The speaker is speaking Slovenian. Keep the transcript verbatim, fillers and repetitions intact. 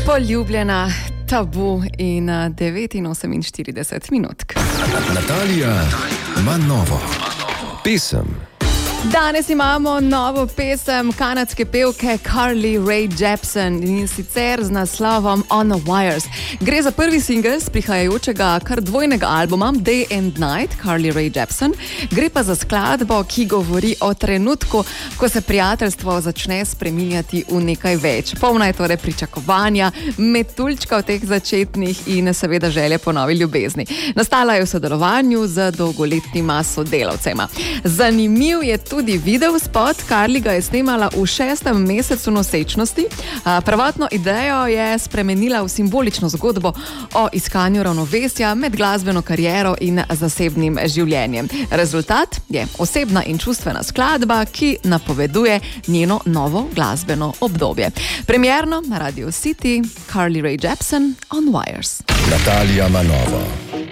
Poljubljena, Tabu in devetinoseminštirideset minutk. Natalija ima novo pesem. Danes imamo novo pesem kanadske pevke Carly Rae Jepsen in sicer z naslovom On the Wires. Gre za prvi singel z prihajajočega kar dvojnega albuma Day and Night Carly Rae Jepsen. Gre pa za skladbo, ki govori o trenutku, ko se prijateljstvo začne spreminjati v nekaj več. Polna je torej pričakovanja, metuljčka v teh začetnih in seveda želje po novi ljubezni. Nastala je v sodelovanju z dolgoletnima sodelavcema. Zanimiv je tudi video spot. Carly ga je snemala v šestem mesecu nosečnosti. Prvotno idejo je spremenila v simbolično zgodbo o iskanju ravnovesja med glasbeno kariero in zasebnim življenjem. Rezultat je osebna in čustvena skladba, ki napoveduje njeno novo glasbeno obdobje. Premierno na Radio City, Carly Rae Jepsen, On Wires. Natalija ima novo.